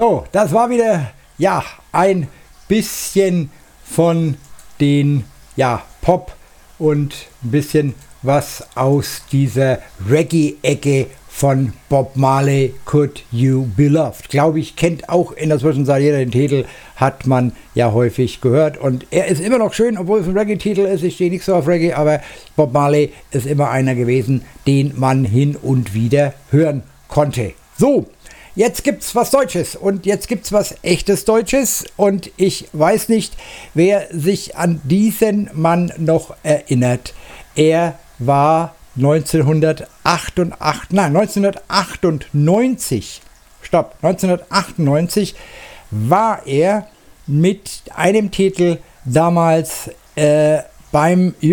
So, das war wieder, ja, ein bisschen von den, ja, Pop und ein bisschen was aus dieser Reggae-Ecke von Bob Marley, Could You Be Loved. Glaube ich, kennt auch in der Zwischenzeit jeder den Titel, hat man ja häufig gehört. Und er ist immer noch schön, obwohl es ein Reggae-Titel ist. Ich stehe nicht so auf Reggae, aber Bob Marley ist immer einer gewesen, den man hin und wieder hören konnte. So, jetzt gibt's was Deutsches und jetzt gibt's was echtes Deutsches und ich weiß nicht, wer sich an diesen Mann noch erinnert. Er war 1998 war er mit einem Titel damals beim